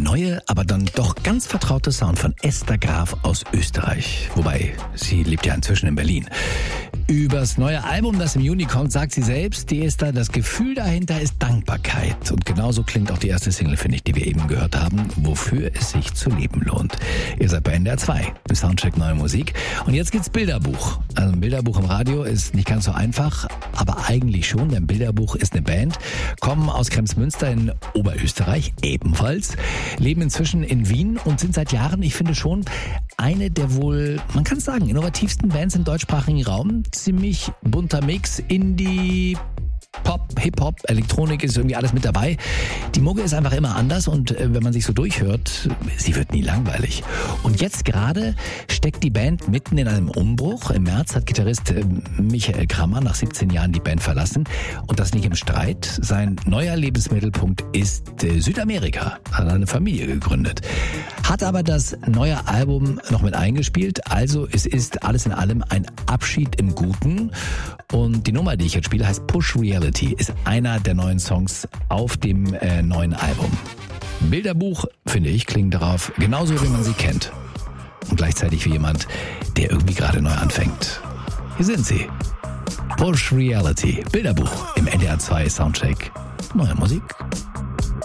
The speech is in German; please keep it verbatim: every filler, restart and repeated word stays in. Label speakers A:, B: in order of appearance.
A: neue, aber dann doch ganz vertraute Sound von Esther Graf aus Österreich. Wobei, sie lebt ja inzwischen in Berlin. Übers neue Album, das im Juni kommt, sagt sie selbst, die Esther, das Gefühl dahinter ist Dankbarkeit. Und genauso klingt auch die erste Single, finde ich, die wir eben gehört haben, wofür es sich zu leben lohnt. Ihr seid bei N D R zwei, im Soundcheck Neue Musik. Und jetzt gibt's Bilderbuch. Also ein Bilderbuch im Radio ist nicht ganz so einfach, aber eigentlich schon, denn Bilderbuch ist eine Band, kommen aus Kremsmünster in Oberösterreich ebenfalls, leben inzwischen in Wien und sind seit Jahren, ich finde schon, eine der wohl, man kann es sagen, innovativsten Bands im deutschsprachigen Raum. Ziemlich bunter Mix, Indie, Pop, Hip-Hop, Elektronik ist irgendwie alles mit dabei. Die Mucke ist einfach immer anders und äh, wenn man sich so durchhört, sie wird nie langweilig. Und jetzt gerade steckt die Band mitten in einem Umbruch. Im März hat Gitarrist äh, Michael Krammer nach siebzehn Jahren die Band verlassen und das nicht im Streit. Sein neuer Lebensmittelpunkt ist äh, Südamerika. Hat eine Familie gegründet. Hat aber das neue Album noch mit eingespielt. Also es ist alles in allem ein Abschied im Guten. Und die Nummer, die ich jetzt spiele, heißt Push Reality. Ist einer der neuen Songs auf dem äh, neuen Album. Bilderbuch, finde ich, klingen darauf genauso, wie man sie kennt. Und gleichzeitig wie jemand, der irgendwie gerade neu anfängt. Hier sind sie. Push Reality. Bilderbuch im N D R zwei Soundcheck. Neue Musik.